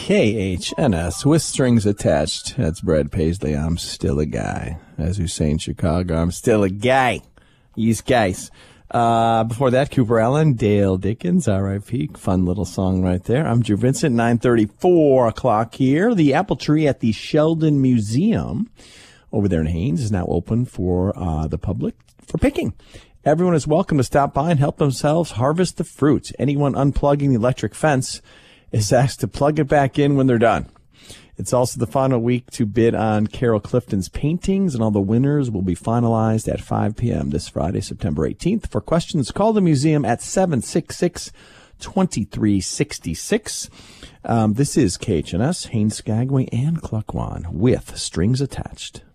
KHNS with strings attached. That's Brad Paisley. I'm still a guy. As you say in Chicago, I'm still a guy. These guys. Before that, Cooper Allen, Dale Dickens, R.I.P. Fun little song right there. I'm Drew Vincent, 9:34 o'clock here. The apple tree at the Sheldon Museum over there in Haines is now open for the public for picking. Everyone is welcome to stop by and help themselves harvest the fruit. Anyone unplugging the electric fence is asked to plug it back in when they're done. It's also the final week to bid on Carol Clifton's paintings, and all the winners will be finalized at 5 p.m. this Friday, September 18th. For questions, call the museum at 766-2366. This is KHNS, Haines, Skagway, and Cluckwan with strings attached.